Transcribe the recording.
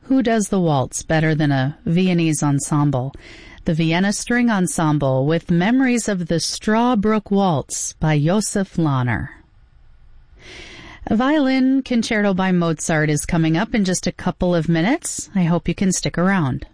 Who does the waltz better than a Viennese ensemble? The Vienna String Ensemble with Memories of the Strawbrook Waltz by Josef Lahner. A violin concerto by Mozart is coming up in just a couple of minutes. I hope you can stick around.